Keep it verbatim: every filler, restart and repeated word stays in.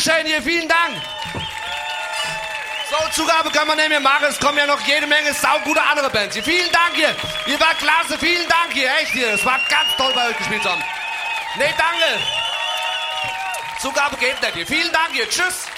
Dankeschön hier, vielen Dank. So, Zugabe können wir nicht mehr machen. Es kommen ja noch jede Menge saugute andere Bands hier. Vielen Dank hier. Ihr wart klasse. Vielen Dank hier. Echt hier. Es war ganz toll, bei euch gespielt zu haben. Nee, danke. Zugabe geht nicht hier. Vielen Dank hier. Tschüss.